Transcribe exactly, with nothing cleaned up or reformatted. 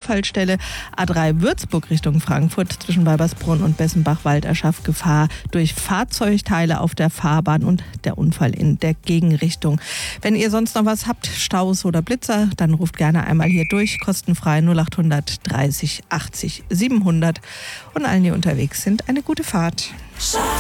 Unfallstelle. A drei Würzburg Richtung Frankfurt zwischen Weibersbrunn und Bessenbach-Walderschaft schafft Gefahr durch Fahrzeugteile auf der Fahrbahn und der Unfall in der Gegenrichtung. Wenn ihr sonst noch was habt, Staus oder Blitzer, dann ruft gerne einmal hier durch, kostenfrei null acht dreißig achtzig siebenhundert. Und allen, die unterwegs sind, eine gute Fahrt.